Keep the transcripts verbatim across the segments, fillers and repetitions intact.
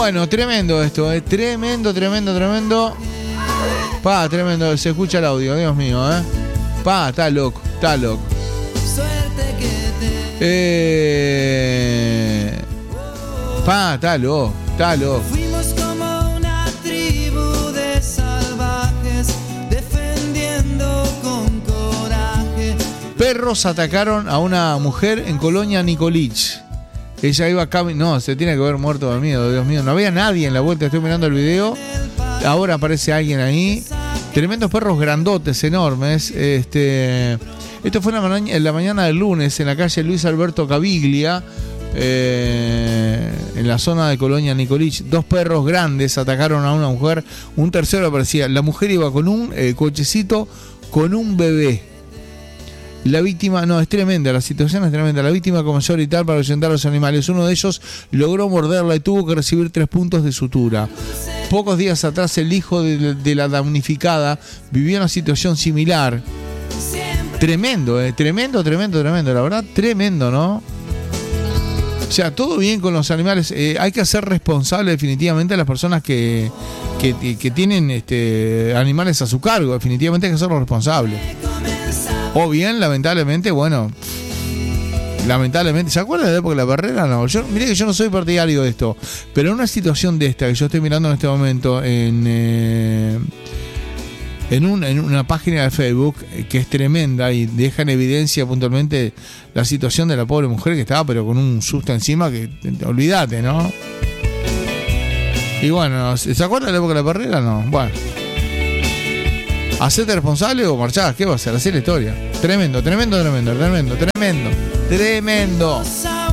Bueno, tremendo esto, eh. Tremendo, tremendo, tremendo. Pa, tremendo. Se escucha el audio, Dios mío, eh. Pa, está loco, está loco. Eh... Pa, está loco, está loco. Fuimos como una tribu de salvajes, defendiendo con coraje. Perros atacaron a una mujer en Colonia Nicolich. Ella iba caminando. No, se tiene que haber muerto de miedo, Dios mío. No había nadie en la vuelta, estoy mirando el video. Ahora aparece alguien ahí. Tremendos perros grandotes, enormes. Este, esto fue en la, mañana, en la mañana del lunes en la calle Luis Alberto Caviglia, eh, en la zona de Colonia Nicolich. Dos perros grandes atacaron a una mujer. Un tercero aparecía. La mujer iba con un eh, cochecito con un bebé. La víctima, no, es tremenda, la situación es tremenda. La víctima comenzó a gritar para ahuyentar a los animales. Uno de ellos logró morderla y tuvo que recibir tres puntos de sutura. Pocos días atrás, el hijo de, de la damnificada vivió una situación similar. Tremendo, eh, tremendo, tremendo, tremendo. La verdad, tremendo, ¿no? O sea, todo bien con los animales. Eh, hay que hacer responsable definitivamente a las personas que, que, que tienen este, animales a su cargo. Definitivamente hay que hacerlos responsables. O bien, lamentablemente, bueno, lamentablemente, ¿se acuerdan de la época de la barrera? No, yo, miré que yo no soy partidario de esto, pero en una situación de esta que yo estoy mirando en este momento en, eh, en, un, en una página de Facebook que es tremenda y deja en evidencia puntualmente la situación de la pobre mujer que estaba, pero con un susto encima que, olvídate, ¿no? Y bueno, ¿se acuerdan de la época de la barrera? No, bueno. ¿Hacerte responsable o marchás? ¿Qué va a hacer? Hacer la historia. Tremendo, tremendo, tremendo, tremendo, tremendo, tremendo.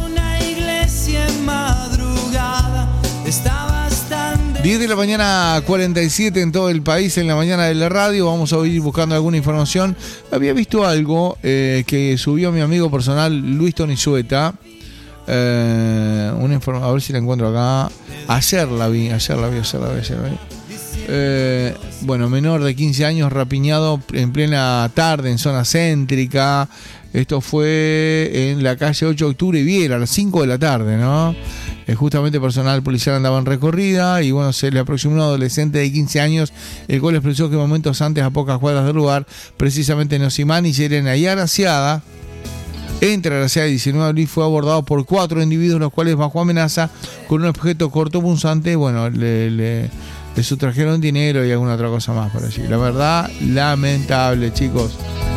diez de la mañana, cuarenta y siete en todo el país, en la mañana de la radio. Vamos a ir buscando alguna información. Había visto algo eh, que subió mi amigo personal, Luis Tonizueta. Eh, una informa- a ver si la encuentro acá. Ayer la vi, ayer la vi, ayer la vi, ayer la vi. Eh, bueno, menor de quince años rapiñado en plena tarde en zona céntrica. Esto fue en la calle ocho de octubre y Viera, a las cinco de la tarde, ¿no? Eh, justamente personal policial andaba en recorrida y bueno, se le aproximó un adolescente de quince años, el cual expresó que momentos antes, a pocas cuadras del lugar, precisamente en Osimán y Llerena y Agraciada, entre Agraciada y diecinueve de abril, fue abordado por cuatro individuos, los cuales bajo amenaza con un objeto cortopunzante, bueno, le... le le sustrajeron dinero y alguna otra cosa más por allí. La verdad, lamentable, chicos.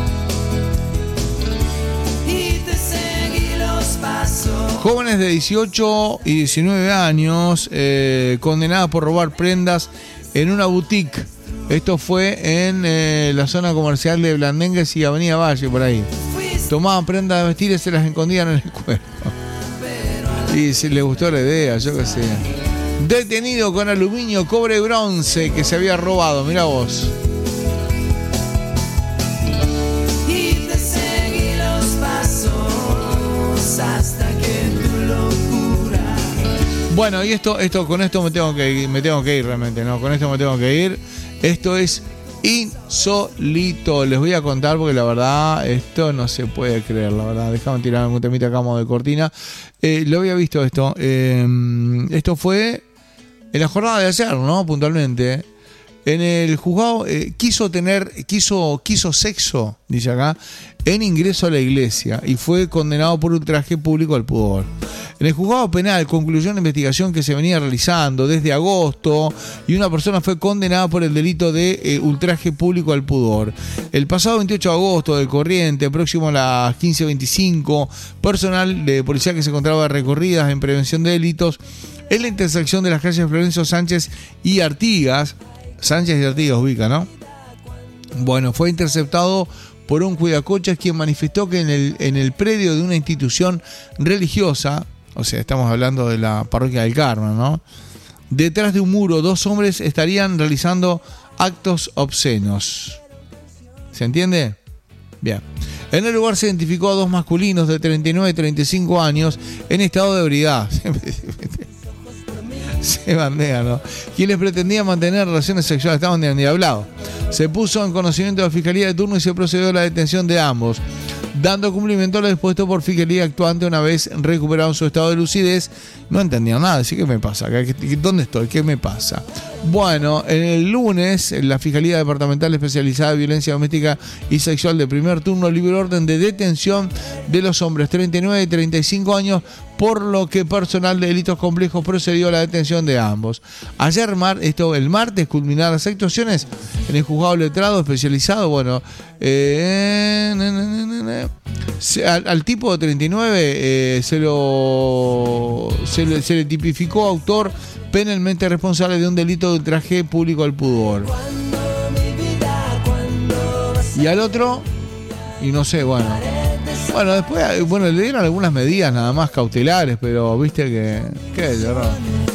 Jóvenes de dieciocho y diecinueve años eh, condenados por robar prendas en una boutique. Esto fue en eh, la zona comercial de Blandengues y Avenida Valle, por ahí. Tomaban prendas de vestir y se las escondían en el cuerpo. Y si les gustó la idea, yo qué sé. Detenido con aluminio, cobre y bronce que se había robado, mirá vos. Y te seguí los pasos hasta que tu locura. Bueno, y esto, esto, con esto me tengo que ir, me tengo que ir realmente, ¿no? Con esto me tengo que ir. Esto es insólito. Les voy a contar porque la verdad, esto no se puede creer, la verdad. Déjame tirar un temita acá de cortina. Eh, lo había visto esto. Eh, esto fue en la jornada de ayer, ¿no? Puntualmente. En el juzgado eh, quiso tener, quiso, quiso sexo, dice acá, en ingreso a la iglesia y fue condenado por ultraje público al pudor. En el juzgado penal concluyó una investigación que se venía realizando desde agosto y una persona fue condenada por el delito de eh, ultraje público al pudor. El pasado veintiocho de agosto del corriente, próximo a las quince veinticinco, personal de policía que se encontraba de recorridas en prevención de delitos en la intersección de las calles Florencio Sánchez y Artigas, Sánchez y Artigas ubica, ¿no? Bueno, fue interceptado por un cuidacoches quien manifestó que en el, en el predio de una institución religiosa, o sea, estamos hablando de la parroquia del Carmen, ¿no? Detrás de un muro, dos hombres estarían realizando actos obscenos. ¿Se entiende? Bien. En el lugar se identificó a dos masculinos de treinta y nueve y treinta y cinco años en estado de ebriedad. Se bandea, ¿no? Quienes pretendían mantener relaciones sexuales, estaban endiablados. Se puso en conocimiento de la Fiscalía de turno y se procedió a la detención de ambos. dando cumplimiento a lo dispuesto por Fiscalía actuante una vez recuperado su estado de lucidez. No entendía nada, así que me pasa, ¿dónde estoy? ¿Qué me pasa? Bueno, el lunes la Fiscalía Departamental Especializada de Violencia Doméstica y Sexual de primer turno libró orden de detención de los hombres treinta y nueve y treinta y cinco años, por lo que personal de delitos complejos procedió a la detención de ambos. Ayer, mar, esto, el martes, culminaron las actuaciones en el juzgado letrado especializado. Bueno, eh, ne, ne, ne, ne. Se, al, al tipo de treinta y nueve eh, se, lo, se, le, se le tipificó autor penalmente responsable de un delito de ultraje público al pudor. Y al otro, y no sé, bueno. Bueno, después, bueno, le dieron algunas medidas nada más cautelares, pero viste que... ¿Qué es terror?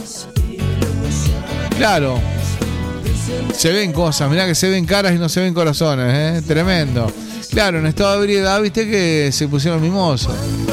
Claro. Se ven cosas, mirá que se ven caras y no se ven corazones, ¿eh? Tremendo. Claro, en estado de ebriedad, viste que se pusieron mimosos.